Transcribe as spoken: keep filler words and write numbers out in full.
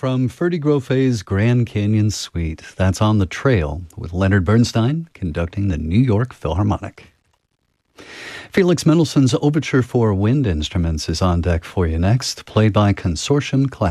from Ferdy Groffe's Grand Canyon Suite. That's On the Trail, with Leonard Bernstein conducting the New York Philharmonic. Felix Mendelssohn's Overture for Wind Instruments is on deck for you next, played by Consortium Classics.